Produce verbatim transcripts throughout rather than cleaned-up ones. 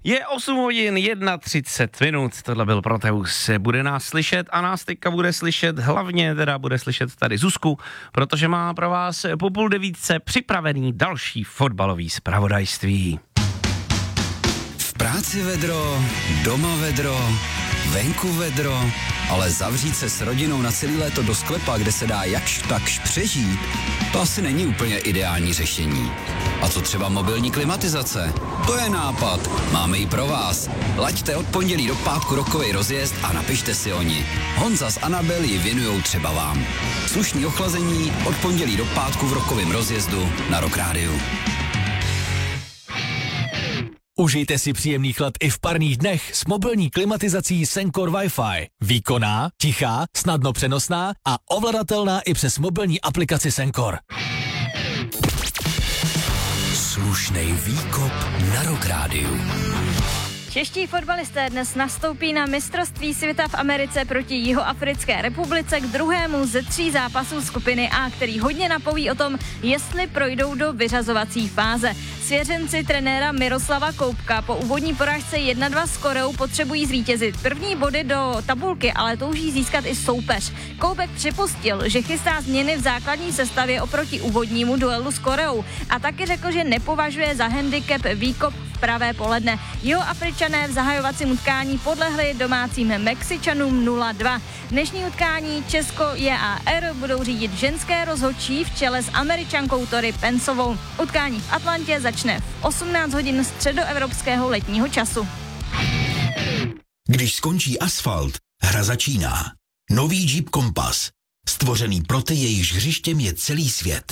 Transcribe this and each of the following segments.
Je osm hodin třicet jedna minut, tohle byl Proteus. Bude nás slyšet a nás teďka bude slyšet, hlavně teda bude slyšet tady Zuzku, protože má pro vás po půl devítce připravený další fotbalový zpravodajství. V práci vedro, doma vedro, venku vedro, ale zavřít se s rodinou na celý léto do sklepa, kde se dá jakž takž přežít, to asi není úplně ideální řešení. A co třeba mobilní klimatizace? To je nápad, máme ji pro vás. Laďte od pondělí do pátku rokový rozjezd a napište si o ní. Honza s Anabel ji věnujou třeba vám. Slušný ochlazení od pondělí do pátku v rokovém rozjezdu na Rock Rádiu. Užijte si příjemný chlad i v parních dnech s mobilní klimatizací Sencor Wi-Fi. Výkonná, tichá, snadno přenosná a ovladatelná i přes mobilní aplikaci Sencor. Slušnej výkop na Rock Rádiu. Čeští fotbalisté dnes nastoupí na mistrovství světa v Americe proti Jihoafrické republice k druhému ze tří zápasů skupiny A, který hodně napoví o tom, jestli projdou do vyřazovací fáze. Svěřenci trenéra Miroslava Koubka po úvodní porážce jedna dva s Koreou potřebují zvítězit. První body do tabulky ale touží získat i soupeř. Koubek připustil, že chystá změny v základní sestavě oproti úvodnímu duelu s Koreou a taky řekl, že nepovažuje za handicap výkop v pravé poledne. Jihoafričané v zahajovacím utkání podlehli domácím Mexičanům nula dva. Dnešní utkání Česko J A R budou řídit ženské rozhodčí v čele s Američankou Tori Pensovou. Utkání v Atlantě začne v osmnáct hodin středoevropského letního času. Když skončí asfalt, hra začíná. Nový Jeep Compass, stvořený pro ty, jejichž hřištěm je celý svět.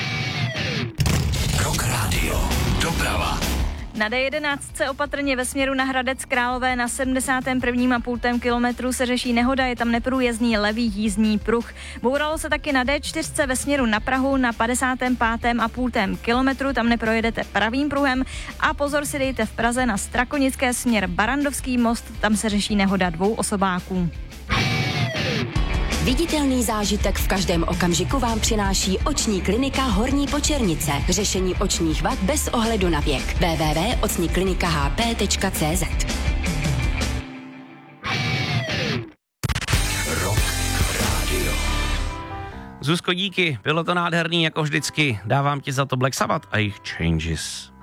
Rock Rádio. Doprava. Na D jedenáct opatrně ve směru na Hradec Králové na sedmdesátém prvním a půl kilometru se řeší nehoda, je tam neprůjezdný levý jízdní pruh. Bouralo se taky na D čtyři ve směru na Prahu na padesátém pátém a půl kilometru, tam neprojedete pravým pruhem a pozor si dejte v Praze na Strakonické směr Barandovský most, tam se řeší nehoda dvou osobáků. Viditelný zážitek v každém okamžiku vám přináší oční klinika Horní Počernice. Řešení očních vad bez ohledu na věk. w w w tečka ocni klinika h p tečka c z Rock Rádio. Zuzko, díky, bylo to nádherný jako vždycky. Dávám ti za to Black Sabbath a jejich Changes.